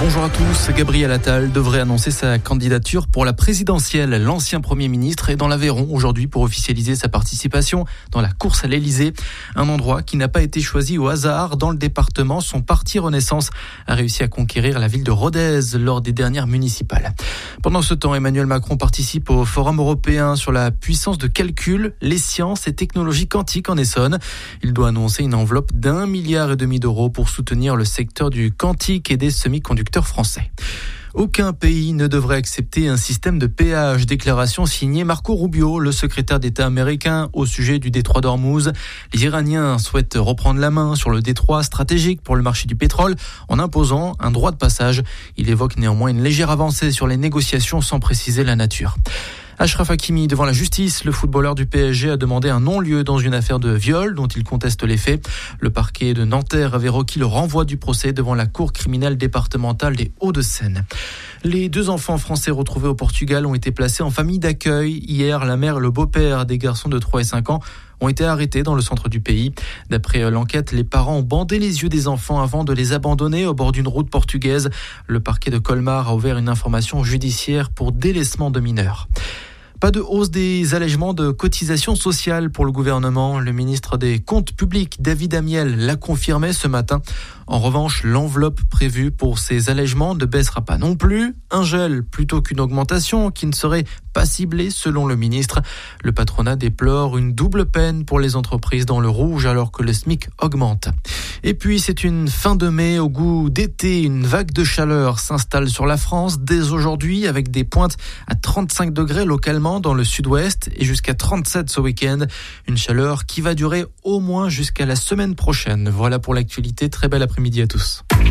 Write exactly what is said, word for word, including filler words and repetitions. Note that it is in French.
Bonjour à tous. Gabriel Attal devrait annoncer sa candidature pour la présidentielle. L'ancien Premier ministre est dans l'Aveyron aujourd'hui pour officialiser sa participation dans la course à l'Elysée. Un endroit qui n'a pas été choisi au hasard. Dans le département, son parti Renaissance a réussi à conquérir la ville de Rodez lors des dernières municipales. Pendant ce temps, Emmanuel Macron participe au Forum européen sur la puissance de calcul, les sciences et technologies quantiques en Essonne. Il doit annoncer une enveloppe d'un milliard et demi d'euros pour soutenir le secteur du quantique et des semi-conducteurs français. Aucun pays ne devrait accepter un système de péage. Déclaration signée Marco Rubio, le secrétaire d'État américain, au sujet du détroit d'Ormuz. Les Iraniens souhaitent reprendre la main sur le détroit stratégique pour le marché du pétrole en imposant un droit de passage. Il évoque néanmoins une légère avancée sur les négociations sans préciser la nature. Achraf Hakimi devant la justice, le footballeur du P S G a demandé un non-lieu dans une affaire de viol dont il conteste les faits. Le parquet de Nanterre avait requis le renvoi du procès devant la cour criminelle départementale des Hauts-de-Seine. Les deux enfants français retrouvés au Portugal ont été placés en famille d'accueil. Hier, la mère et le beau-père des garçons de trois et cinq ans ont été arrêtés dans le centre du pays. D'après l'enquête, les parents ont bandé les yeux des enfants avant de les abandonner au bord d'une route portugaise. Le parquet de Colmar a ouvert une information judiciaire pour délaissement de mineurs. Pas de hausse des allègements de cotisations sociales pour le gouvernement. Le ministre des Comptes publics, David Amiel, l'a confirmé ce matin. En revanche, l'enveloppe prévue pour ces allègements ne baissera pas non plus. Un gel plutôt qu'une augmentation qui ne serait pas ciblée selon le ministre. Le patronat déplore une double peine pour les entreprises dans le rouge alors que le SMIC augmente. Et puis c'est une fin de mai au goût d'été. Une vague de chaleur s'installe sur la France dès aujourd'hui avec des pointes à trente-cinq degrés localement dans le sud-ouest et jusqu'à trente-sept ce week-end. Une chaleur qui va durer au moins jusqu'à la semaine prochaine. Voilà pour l'actualité. Très bel après-midi à tous.